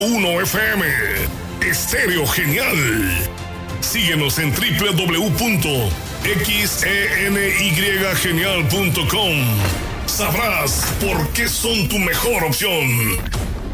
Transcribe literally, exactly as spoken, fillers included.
uno F M, Estéreo Genial. Síguenos en doble u doble u doble u punto xeny genial punto com. Sabrás por qué son tu mejor opción.